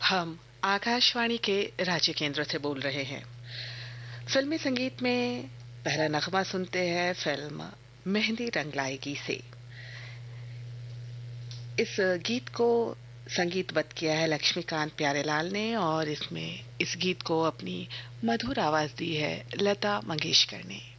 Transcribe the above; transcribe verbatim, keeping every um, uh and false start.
हम आकाशवाणी के राज्य केंद्र से बोल रहे हैं। फिल्मी संगीत में पहला नगमा सुनते हैं फिल्म मेहंदी रंग लाएगी से। इस गीत को संगीतबद्ध किया है लक्ष्मीकांत प्यारेलाल ने और इसमें इस गीत को अपनी मधुर आवाज दी है लता मंगेशकर ने।